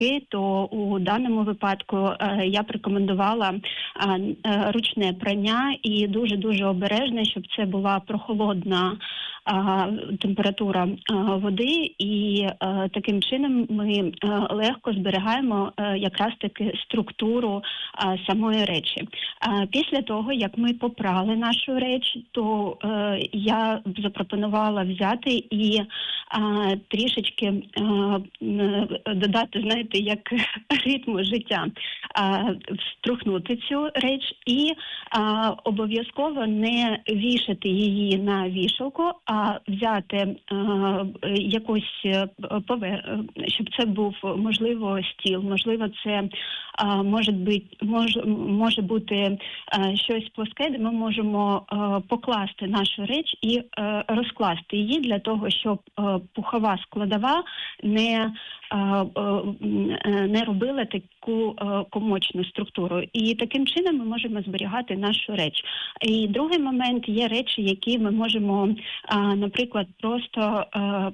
то у даному випадку я б рекомендувала ручне прання і дуже-дуже обережне, щоб це була прохолодна температура води, і таким чином ми легко зберігаємо якраз таки структуру самої речі. Після того, як ми попрали нашу реч, то я б запропонувала взяти і трішечки додати, знаєте, як ритму життя, вструхнути цю реч і обов'язково не вішати її на вішалку, а взяти якусь щоб це був, можливо, стіл, можливо, це може бути щось плоске, де ми можемо покласти нашу реч і розкласти її для того, щоб пухова складова не робила таку комочну структуру. І таким чином ми можемо зберігати нашу реч. І другий момент, є речі, які ми можемо, наприклад, просто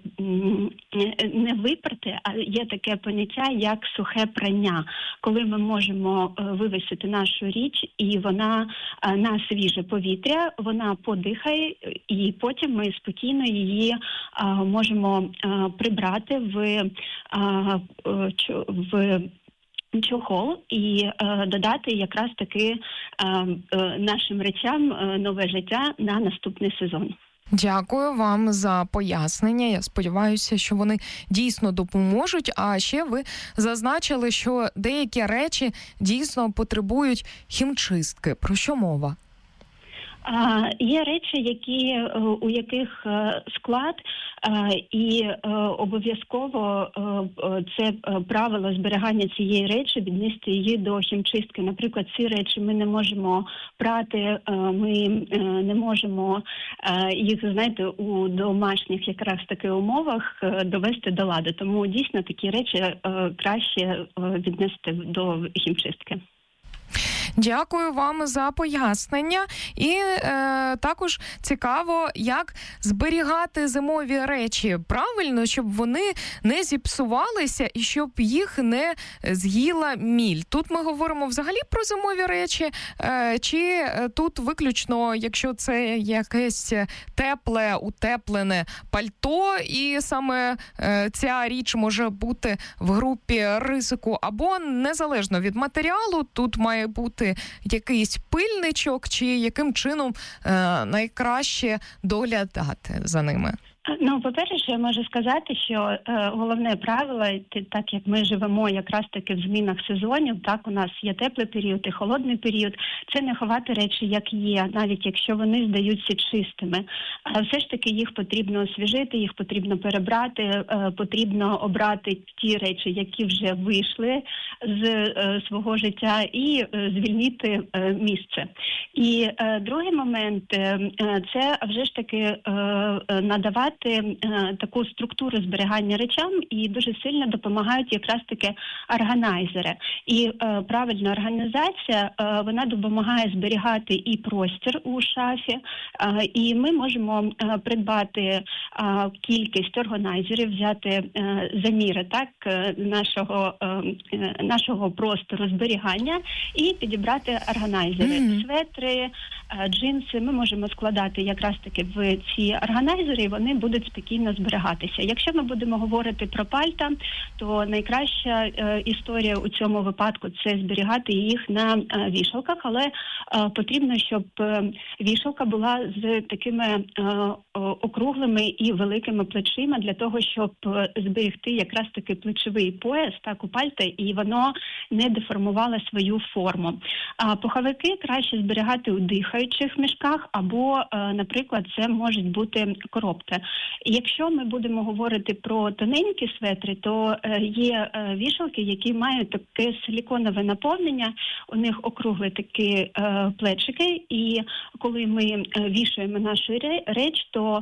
не виперти, а є таке поняття, як сухе прання, коли ми можемо вивісити нашу річ, і вона на свіже повітря, вона подихає, і потім ми спокійно її можемо прибрати в чохол і додати якраз таки нашим речам нове життя на наступний сезон. Дякую вам за пояснення. Я сподіваюся, що вони дійсно допоможуть. А ще ви зазначили, що деякі речі дійсно потребують хімчистки. Про що мова? Є речі, у яких склад, і обов'язково це правило зберігання цієї речі, віднести її до хімчистки. Наприклад, ці речі ми не можемо прати, ми не можемо їх, знаєте, у домашніх якраз таки умовах довести до ладу. Тому дійсно такі речі краще віднести до хімчистки. Дякую вам за пояснення. І також цікаво, як зберігати зимові речі правильно, щоб вони не зіпсувалися і щоб їх не з'їла міль. Тут ми говоримо взагалі про зимові речі, чи тут виключно, якщо це якесь тепле, утеплене пальто, і саме ця річ може бути в групі ризику, або незалежно від матеріалу, тут має бути якийсь пильничок, чи яким чином найкраще доглядати за ними? Ну, по-перше, я можу сказати, що головне правило, так як ми живемо якраз таки в змінах сезонів, так, у нас є теплий період і холодний період, це не ховати речі, як є, навіть якщо вони здаються чистими. Все ж таки їх потрібно освіжити, їх потрібно перебрати, потрібно обрати ті речі, які вже вийшли з свого життя, і звільнити місце. І другий момент – це вже ж таки надавати таку структуру зберігання речам, і дуже сильно допомагають якраз таки органайзери. І правильна організація, вона допомагає зберігати і простір у шафі, і ми можемо придбати кількість органайзерів, взяти заміри, так, нашого простору зберігання і підібрати органайзери. Светри, джинси ми можемо складати якраз таки в ці органайзери, і вони будуть спокійно зберігатися. Якщо ми будемо говорити про пальта, то найкраща історія у цьому випадку – це зберігати їх на вішалках, але потрібно, щоб вішалка була з такими округлими і великими плечима для того, щоб зберегти якраз таки плечовий пояс, так, у пальта, і воно не деформувало свою форму. А пуховики краще зберігати у дихаючих мішках або, наприклад, це можуть бути коробки. Якщо ми будемо говорити про тоненькі светри, то є вішалки, які мають таке силіконове наповнення, у них округлі такі плечики, і коли ми вішаємо нашу реч, то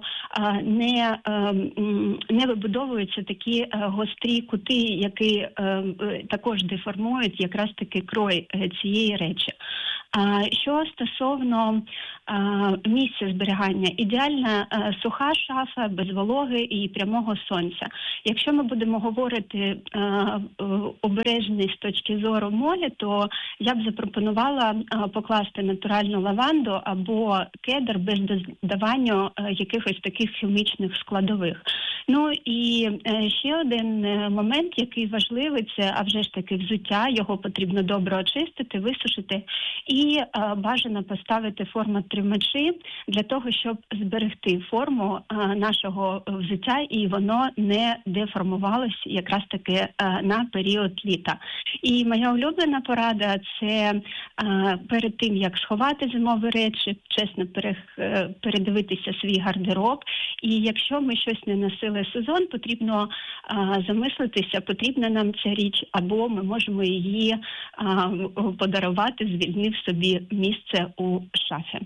не вибудовуються такі гострі кути, які також деформують якраз таки крой цієї речі. Що стосовно місця зберігання, ідеальна суха шафа, без вологи і прямого сонця. Якщо ми будемо говорити обережний з точки зору молі, то я б запропонувала покласти натуральну лаванду або кедр без додавання якихось таких хімічних складових. Ну і ще один момент, який важливий, це, а вже ж таки, взуття. Його потрібно добре очистити, висушити і бажано поставити формотримачі для того, щоб зберегти форму нашого взуття і воно не деформувалось якраз таки на період літа. І моя улюблена порада – це перед тим, як сховати зимові речі, чесно передивитися свій гардероб. І якщо ми щось не носили сезон, потрібно замислитися, потрібна нам ця річ, або ми можемо її подарувати, звільнив собі місце у шафі.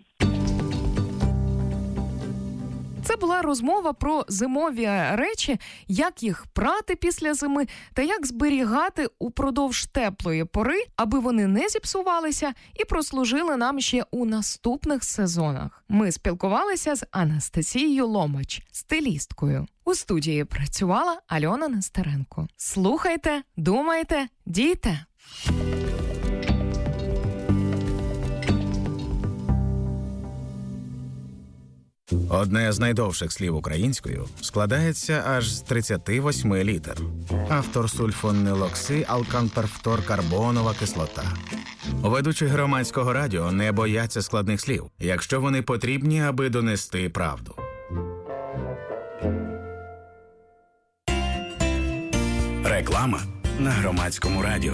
Це була розмова про зимові речі, як їх прати після зими та як зберігати упродовж теплої пори, аби вони не зіпсувалися і прослужили нам ще у наступних сезонах. Ми спілкувалися з Анастасією Ломач, стилісткою. У студії працювала Альона Нестеренко. Слухайте, думайте, дійте! Одне з найдовших слів українською складається аж з 38 літер. Автор сульфонилокси алканперфторкарбонова кислота. Ведучі громадського радіо не бояться складних слів, якщо вони потрібні, аби донести правду. Реклама на громадському радіо.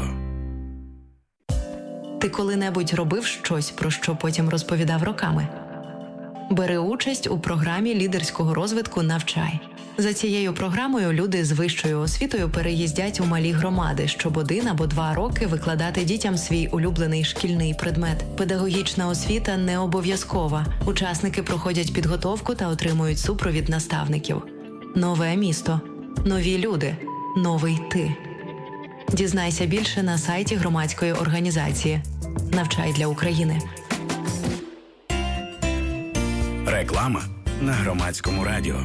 Ти коли-небудь робив щось, про що потім розповідав роками? Бери участь у програмі лідерського розвитку «Навчай». За цією програмою люди з вищою освітою переїздять у малі громади, щоб 1 або 2 роки викладати дітям свій улюблений шкільний предмет. Педагогічна освіта не обов'язкова. Учасники проходять підготовку та отримують супровід наставників. Нове місто. Нові люди. Новий ти. Дізнайся більше на сайті громадської організації «Навчай для України». Реклама на громадському радіо.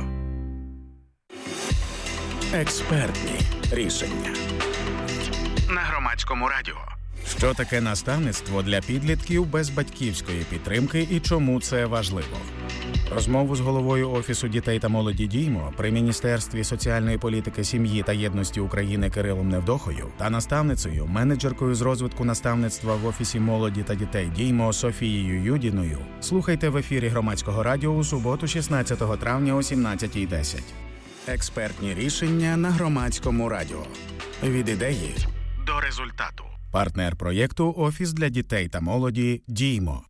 Експертні рішення. На громадському радіо. Що таке наставництво для підлітків без батьківської підтримки і чому це важливо? Розмову з головою Офісу дітей та молоді «Діймо» при Міністерстві соціальної політики, сім'ї та єдності України Кирилом Невдохою та наставницею, менеджеркою з розвитку наставництва в Офісі молоді та дітей «Діймо» Софією Юдіною слухайте в ефірі громадського радіо у суботу 16 травня о 17:10. Експертні рішення на громадському радіо. Від ідеї до результату. Партнер проєкту Офіс для дітей та молоді «Діймо».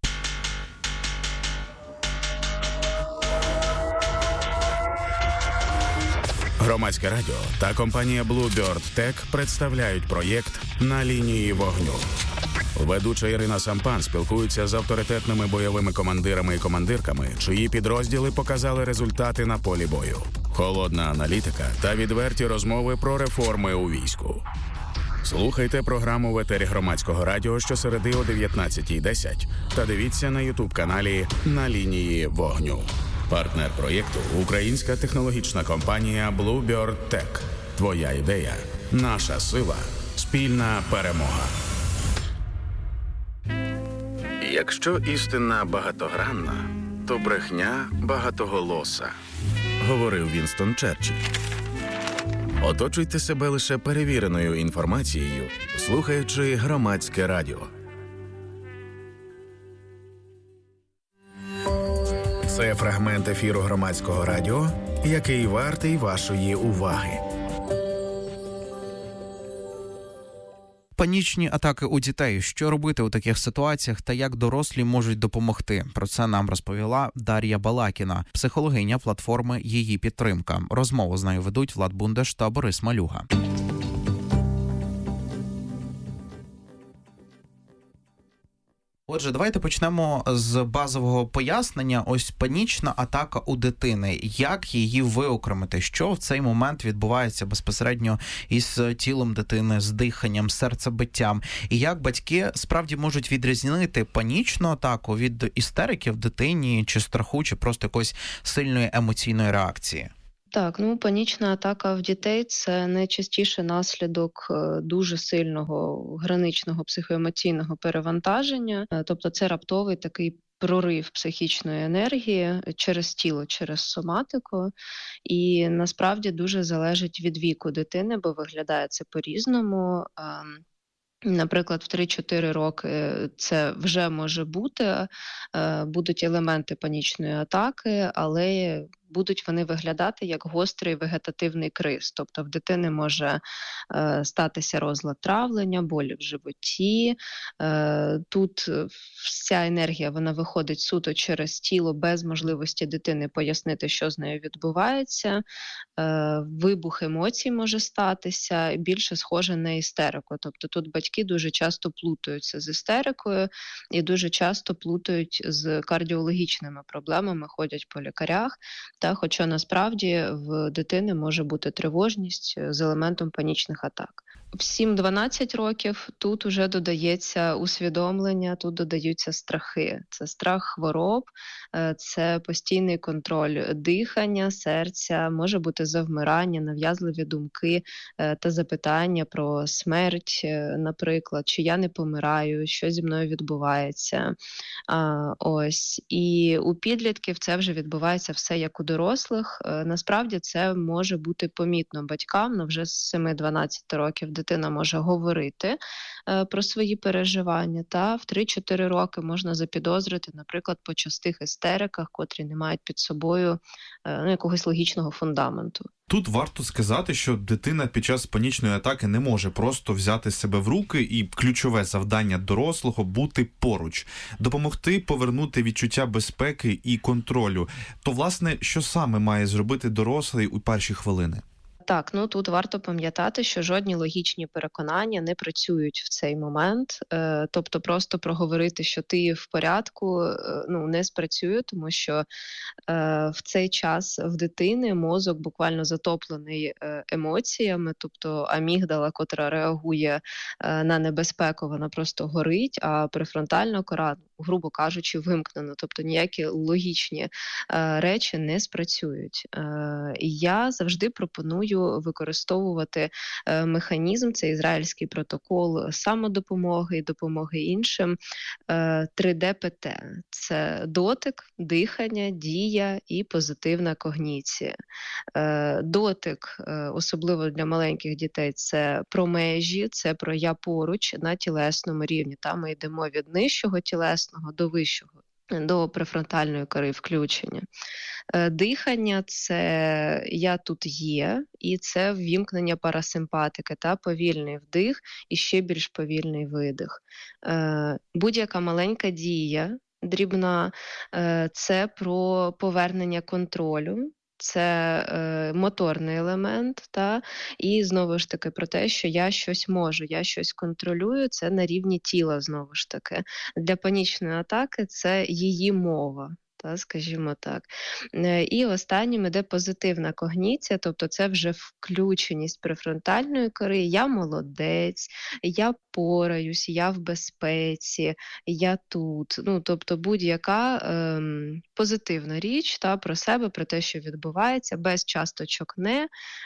Громадське радіо та компанія Bluebird Tech представляють проєкт «На лінії вогню». Ведуча Ірина Сампан спілкується з авторитетними бойовими командирами і командирками, чиї підрозділи показали результати на полі бою. Холодна аналітика та відверті розмови про реформи у війську. Слухайте програму в етері громадського радіо щосереди о 19:10 та дивіться на YouTube-каналі «На лінії вогню». Партнер проєкту – українська технологічна компанія Bluebird Tech. Твоя ідея – наша сила, спільна перемога. Якщо істина багатогранна, то брехня багатоголоса, говорив Вінстон Черчилль. Оточуйте себе лише перевіреною інформацією, слухаючи громадське радіо. Це фрагмент ефіру громадського радіо, який вартий вашої уваги. Панічні атаки у дітей. Що робити у таких ситуаціях та як дорослі можуть допомогти? Про це нам розповіла Дар'я Балакіна, психологиня платформи «Її підтримка». Розмову з нею ведуть Влад Бундеш та Борис Малюга. Отже, давайте почнемо з базового пояснення. Ось панічна атака у дитини. Як її виокремити? Що в цей момент відбувається безпосередньо із тілом дитини, з диханням, серцебиттям? І як батьки справді можуть відрізнити панічну атаку від істерики в дитині, чи страху, чи просто якоїсь сильної емоційної реакції? Так, панічна атака в дітей – це найчастіше наслідок дуже сильного граничного психоемоційного перевантаження, тобто це раптовий такий прорив психічної енергії через тіло, через соматику, і насправді дуже залежить від віку дитини, бо виглядає це по-різному. Наприклад, в 3-4 роки це вже може бути, будуть елементи панічної атаки, але будуть вони виглядати як гострий вегетативний криз. Тобто в дитини може статися розлад травлення, болі в животі. Тут вся енергія вона виходить суто через тіло, без можливості дитини пояснити, що з нею відбувається. Вибух емоцій може статися, більше схоже на істерику. Тобто тут батьки дуже часто плутаються з істерикою і дуже часто плутають з кардіологічними проблемами, ходять по лікарях. Хоча насправді в дитини може бути тривожність з елементом панічних атак. В 7-12 років тут вже додається усвідомлення, тут додаються страхи. Це страх хвороб, це постійний контроль дихання, серця, може бути завмирання, нав'язливі думки та запитання про смерть, наприклад, чи я не помираю, що зі мною відбувається. І у підлітків це вже відбувається все як у дорослих. Насправді це може бути помітно батькам, але вже з 7-12 років дитина може говорити про свої переживання, та в 3-4 роки можна запідозрити, наприклад, по частих істериках, котрі не мають під собою якогось логічного фундаменту. Тут варто сказати, що дитина під час панічної атаки не може просто взяти себе в руки, і ключове завдання дорослого – бути поруч, допомогти повернути відчуття безпеки і контролю. То, власне, що саме має зробити дорослий у перші хвилини? Так, тут варто пам'ятати, що жодні логічні переконання не працюють в цей момент. Тобто просто проговорити, що ти в порядку, не спрацює, тому що в цей час в дитини мозок буквально затоплений емоціями, тобто амігдала, котра реагує на небезпеку, вона просто горить, а префронтальна кора, грубо кажучи, вимкнено. Тобто ніякі логічні речі не спрацюють. Я завжди пропоную використовувати механізм, це ізраїльський протокол самодопомоги і допомоги іншим, 3D-ПТ. Це дотик, дихання, дія і позитивна когніція. Дотик, особливо для маленьких дітей, це про межі, це про я поруч на тілесному рівні. Там ми йдемо від нижчого тілесного до вищого, до префронтальної кори включення. Дихання – це я тут є, і це ввімкнення парасимпатики, та повільний вдих і ще більш повільний видих. Будь-яка маленька дія, дрібна, це про повернення контролю. Це моторний елемент, і знову ж таки про те, що я щось можу, я щось контролюю, це на рівні тіла знову ж таки. Для панічної атаки це її мова. Скажімо так. І останнім іде позитивна когніція, тобто це вже включеність префронтальної кори. Я молодець, я пораюсь, я в безпеці, я тут. Тобто будь-яка позитивна річ про себе, про те, що відбувається, без часточок «не»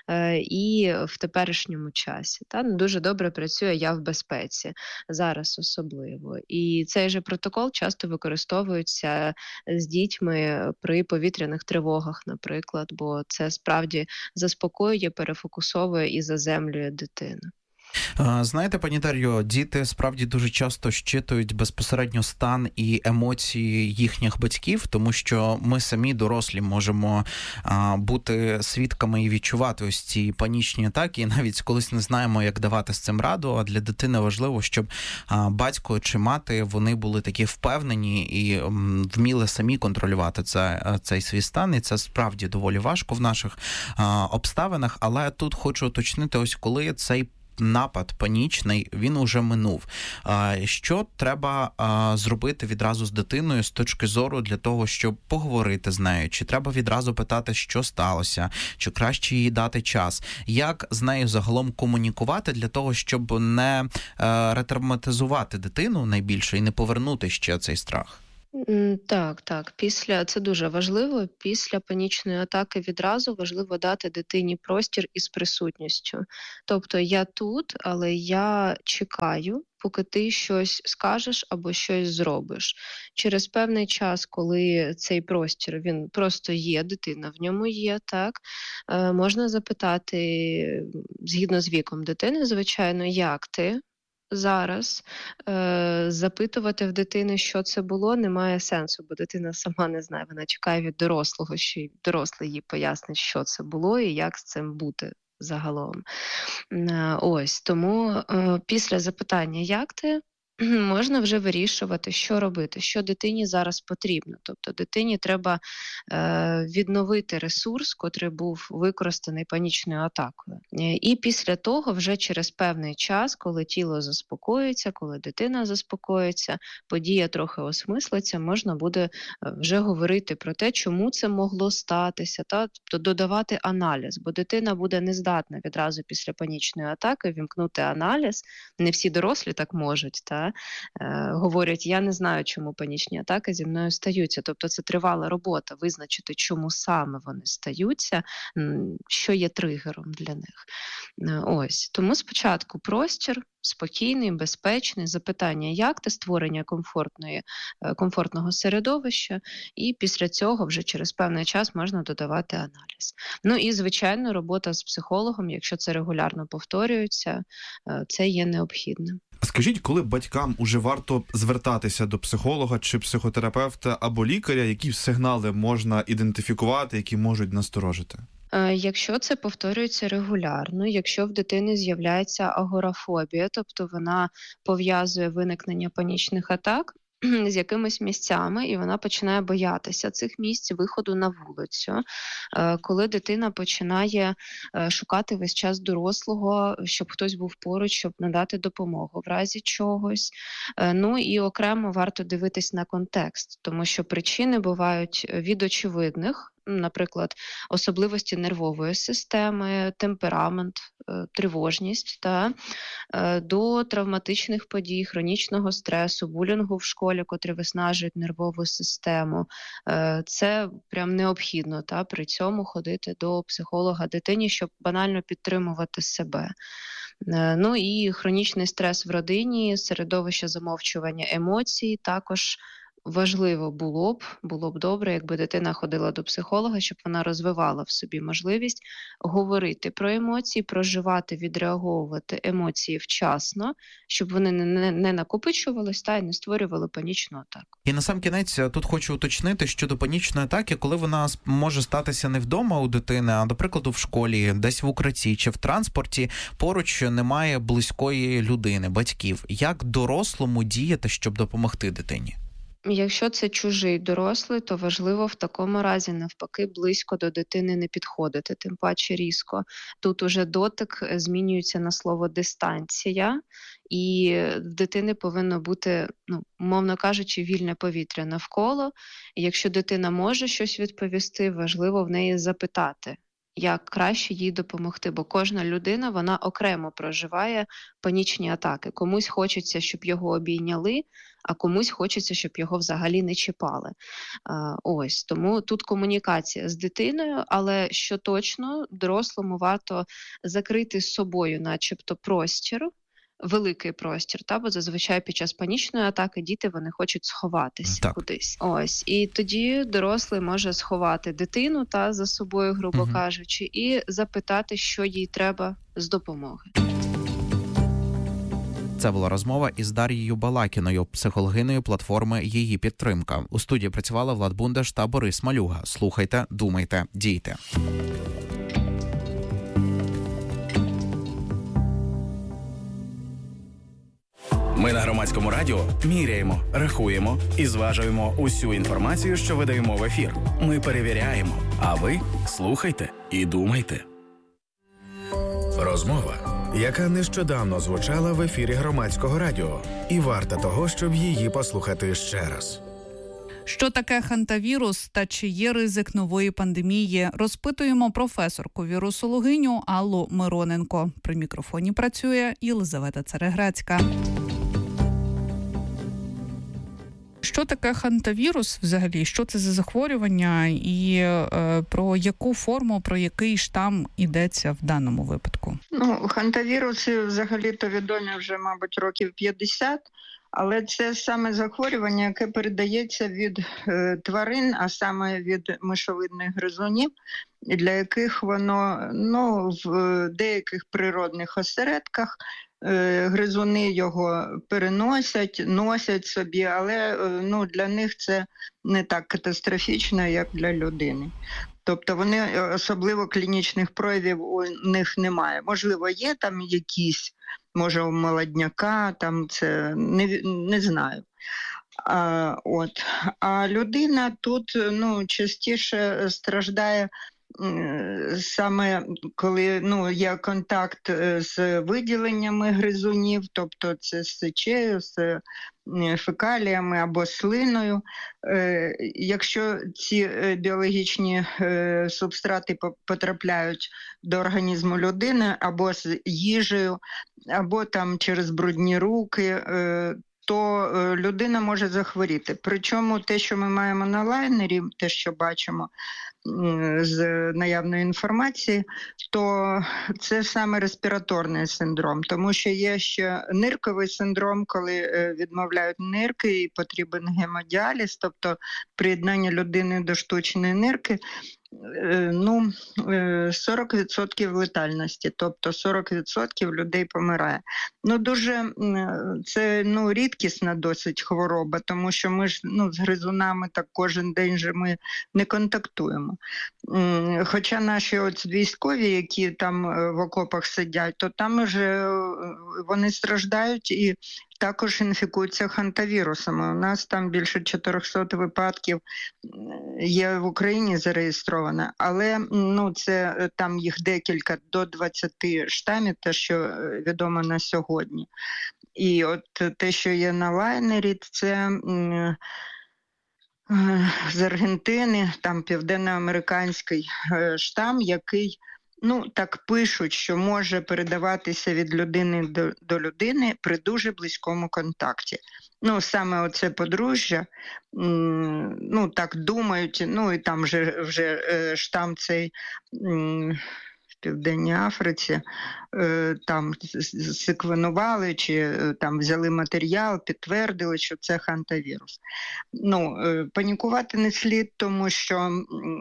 і в теперішньому часі. Дуже добре працює «я в безпеці», зараз особливо. І цей же протокол часто використовується з дітьми при повітряних тривогах, наприклад, бо це справді заспокоює, перефокусовує і заземлює дитину. Знаєте, пані Дар'ю, діти справді дуже часто щитують безпосередньо стан і емоції їхніх батьків, тому що ми самі, дорослі, можемо бути свідками і відчувати ось ці панічні атаки, і навіть колись не знаємо, як давати з цим раду, а для дитини важливо, щоб батько чи мати, вони були такі впевнені і вміли самі контролювати цей свій стан, і це справді доволі важко в наших обставинах, але тут хочу уточнити, ось коли цей напад панічний, він уже минув. Що треба зробити відразу з дитиною з точки зору для того, щоб поговорити з нею? Чи треба відразу питати, що сталося? Чи краще їй дати час? Як з нею загалом комунікувати для того, щоб не ретравматизувати дитину найбільше і не повернути ще цей страх? Так. Це дуже важливо. Після панічної атаки відразу важливо дати дитині простір із присутністю. Тобто я тут, але я чекаю, поки ти щось скажеш або щось зробиш. Через певний час, коли цей простір, він просто є, дитина в ньому є, так, можна запитати, згідно з віком дитини, звичайно, як ти зараз, запитувати в дитини, що це було, немає сенсу, бо дитина сама не знає, вона чекає від дорослого, що дорослий їй пояснить, що це було і як з цим бути загалом. Ось, тому після запитання, як ти, можна вже вирішувати, що робити, що дитині зараз потрібно. Тобто дитині треба відновити ресурс, котрий був використаний панічною атакою. І після того вже через певний час, коли тіло заспокоїться, коли дитина заспокоїться, подія трохи осмислиться, можна буде вже говорити про те, чому це могло статися, тобто додавати аналіз, бо дитина буде нездатна відразу після панічної атаки вімкнути аналіз. Не всі дорослі так можуть, говорять, я не знаю, чому панічні атаки зі мною стаються. Тобто це тривала робота, визначити, чому саме вони стаються, що є тригером для них. Ось. Тому спочатку простір, спокійний, безпечний, запитання, як ти, створення комфортного середовища, і після цього вже через певний час можна додавати аналіз. Ну і, звичайно, робота з психологом, якщо це регулярно повторюється, це є необхідним. Скажіть, коли батькам уже варто звертатися до психолога чи психотерапевта або лікаря, які сигнали можна ідентифікувати, які можуть насторожити? Якщо це повторюється регулярно, якщо в дитини з'являється агорафобія, тобто вона пов'язує виникнення панічних атак з якимись місцями, і вона починає боятися цих місць, виходу на вулицю. Коли дитина починає шукати весь час дорослого, щоб хтось був поруч, щоб надати допомогу в разі чогось. Ну і окремо варто дивитись на контекст, тому що причини бувають від очевидних, наприклад, особливості нервової системи, темперамент, тривожність, до травматичних подій, хронічного стресу, булінгу в школі, котрі виснажують нервову систему. Це прям необхідно при цьому ходити до психолога дитині, щоб банально підтримувати себе. Ну і хронічний стрес в родині, середовище замовчування емоцій також важливо було б добре, якби дитина ходила до психолога, щоб вона розвивала в собі можливість говорити про емоції, проживати, відреаговувати емоції вчасно, щоб вони не накопичувались і не створювали панічну атаку. І насамкінець тут хочу уточнити щодо панічної атаки, коли вона може статися не вдома у дитини, а, до прикладу, в школі, десь в укритті чи в транспорті, поруч немає близької людини, батьків. Як дорослому діяти, щоб допомогти дитині? Якщо це чужий дорослий, то важливо в такому разі навпаки близько до дитини не підходити, тим паче різко. Тут уже дотик змінюється на слово дистанція, і в дитини повинно бути, умовно кажучи, вільне повітря навколо. І якщо дитина може щось відповісти, важливо в неї запитати, як краще їй допомогти, бо кожна людина, вона окремо проживає панічні атаки. Комусь хочеться, щоб його обійняли, а комусь хочеться, щоб його взагалі не чіпали. Ось, тому тут комунікація з дитиною, але що точно, дорослому варто закрити з собою начебто простір, великий простір, бо зазвичай під час панічної атаки діти, вони хочуть сховатися кудись. Ось, і тоді дорослий може сховати дитину за собою, грубо кажучи, і запитати, що їй треба з допомоги. Це була розмова із Дар'єю Балакіною, психологиною платформи «Її підтримка». У студії працювали Влад Бундаш та Борис Малюга. Слухайте, думайте, дійте. Ми на Громадському радіо міряємо, рахуємо і зважуємо усю інформацію, що видаємо в ефір. Ми перевіряємо, а ви слухайте і думайте. Розмова, яка нещодавно звучала в ефірі Громадського радіо, і варта того, щоб її послухати ще раз. Що таке хантавірус та чи є ризик нової пандемії? Розпитуємо професорку-вірусологиню Аллу Мироненко. При мікрофоні працює Єлизавета Цареградська. Що таке хантавірус взагалі? Що це за захворювання і про яку форму, про який штам йдеться в даному випадку? Хантавіруси взагалі-то відомі вже, мабуть, років 50, але це саме захворювання, яке передається від тварин, а саме від мишовидних гризунів, для яких воно в деяких природних осередках гризуни його переносять, носять собі, але для них це не так катастрофічно, як для людини. Тобто вони особливо клінічних проявів у них немає. Можливо, є там якісь, може у молодняка, там це не знаю. А людина тут частіше страждає саме коли є контакт з виділеннями гризунів, тобто це з сечею, з фекаліями або слиною. Якщо ці біологічні субстрати потрапляють до організму людини або з їжею, або там через брудні руки, то людина може захворіти. Причому те, що ми маємо на лайнері, те, що бачимо з наявної інформації, то це саме респіраторний синдром, тому що є ще нирковий синдром, коли відмовляють нирки і потрібен гемодіаліз, тобто приєднання людини до штучної нирки. 40% летальності, тобто 40% людей помирає. Це рідкісна досить хвороба, тому що ми ж з гризунами так кожен день же ми не контактуємо. Хоча наші військові, які там в окопах сидять, то там вже вони страждають і також інфікуються хантавірусами. У нас там більше 400 випадків є в Україні зареєстровано, але це там їх декілька, до 20 штамів, те, що відомо на сьогодні. І от те, що є на лайнері, це з Аргентини, там південноамериканський штам, який так пишуть, що може передаватися від людини до людини при дуже близькому контакті. Саме оце подружжя, так думають, і там вже штам цей в Південній Африці, там секвенували, чи там взяли матеріал, підтвердили, що це хантавірус. Панікувати не слід, тому що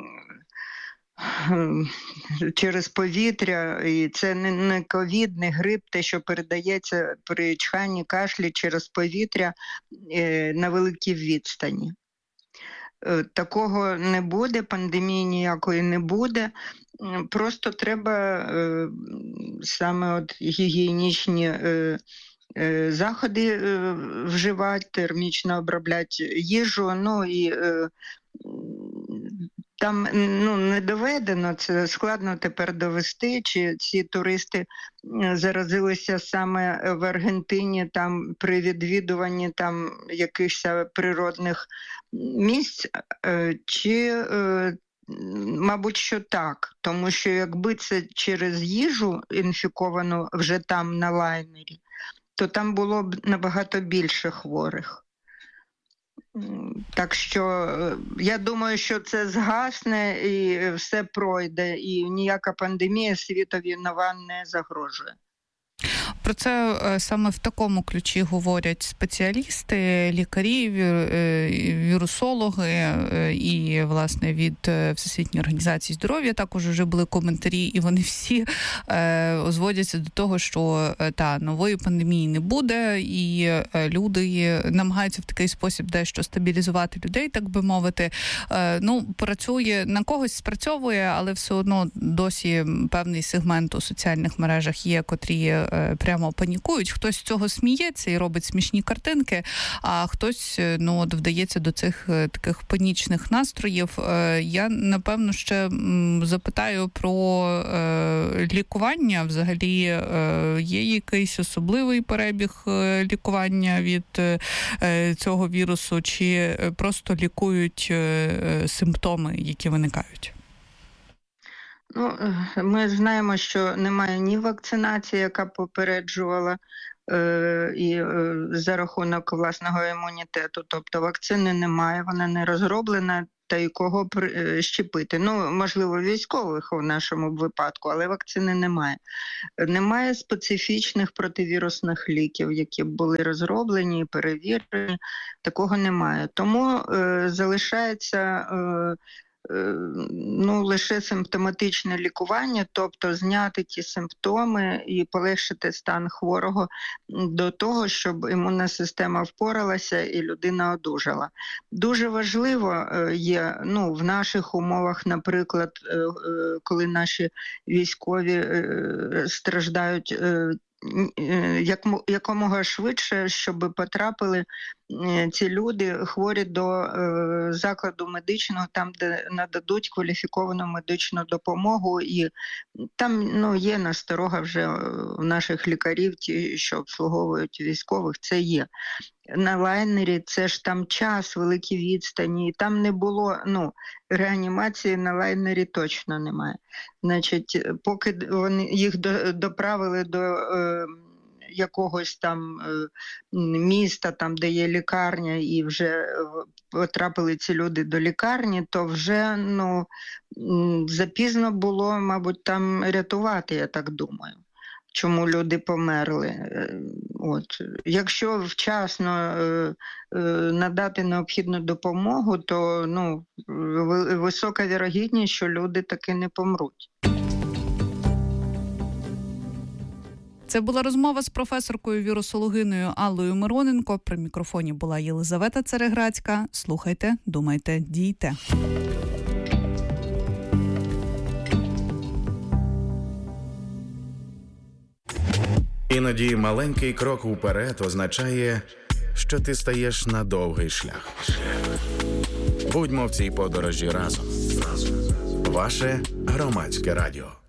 через повітря, і це не ковід, не грип, те, що передається при чханні, кашлі через повітря на великій відстані. Такого не буде, пандемії ніякої не буде. Просто треба саме гігієнічні заходи вживати, термічно обробляти їжу, і там не доведено, це складно тепер довести, чи ці туристи заразилися саме в Аргентині там при відвідуванні там якихось природних місць, чи мабуть, що так, тому що якби це через їжу інфіковану вже там на лайнері, то там було б набагато більше хворих. Так що я думаю, що це згасне і все пройде, і ніяка пандемія світові нова не загрожує. Про це саме в такому ключі говорять спеціалісти, лікарі, вірусологи і, власне, від Всесвітньої організації здоров'я також вже були коментарі, і вони всі зводяться до того, що нової пандемії не буде, і люди намагаються в такий спосіб дещо стабілізувати людей, так би мовити. Працює, на когось спрацьовує, але все одно досі певний сегмент у соціальних мережах є, котрі прямо прямо панікують. Хтось з цього сміється і робить смішні картинки, а хтось, вдається до цих таких панічних настроїв. Я, напевно, ще запитаю про лікування. Взагалі, є якийсь особливий перебіг лікування від цього вірусу, чи просто лікують симптоми, які виникають? Ми знаємо, що немає ні вакцинації, яка попереджувала і за рахунок власного імунітету. Тобто вакцини немає, вона не розроблена, та й кого щепити. Можливо, військових у нашому випадку, але вакцини немає. Немає специфічних противірусних ліків, які б були розроблені і перевірені. Такого немає. Тому залишається лише симптоматичне лікування, тобто зняти ті симптоми і полегшити стан хворого до того, щоб імунна система впоралася і людина одужала. Дуже важливо є, в наших умовах, наприклад, коли наші військові страждають, якомога швидше, щоб потрапили ці люди хворі до закладу медичного, там, де нададуть кваліфіковану медичну допомогу. І там є насторога вже у наших лікарів, ті, що обслуговують військових, це є. На лайнері це ж там час, великі відстані, і там не було, реанімації на лайнері точно немає. Значить, поки їх доправили до якогось там міста, там, де є лікарня, і вже потрапили ці люди до лікарні, то вже, запізно було, мабуть, там рятувати, я так думаю. Чому люди померли. Якщо вчасно надати необхідну допомогу, то висока вірогідність, що люди таки не помруть. Це була розмова з професоркою-вірусологиною Аллою Мироненко. При мікрофоні була Єлизавета Цереграцька. Слухайте, думайте, дійте. Іноді маленький крок уперед означає, що ти стаєш на довгий шлях. Будьмо в цій подорожі разом. Ваше Громадське радіо.